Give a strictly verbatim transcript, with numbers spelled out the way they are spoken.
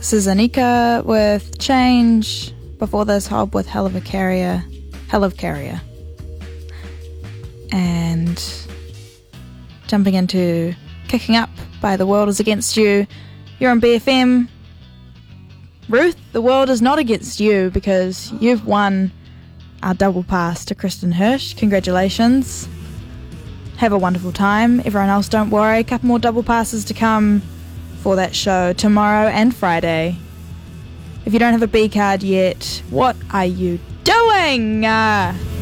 This is Anika with Change. Before this, Hob with Hell of a Carrier. Hell of Carrier. And jumping into Kicking Up by The World Is Against You. You're on B F M. Ruth, the world is not against you because you've won our double pass to Kristen Hirsch. Congratulations. Have a wonderful time. Everyone else, don't worry. A couple more double passes to come for that show tomorrow and Friday. If you don't have a B card yet, what are you doing? Uh,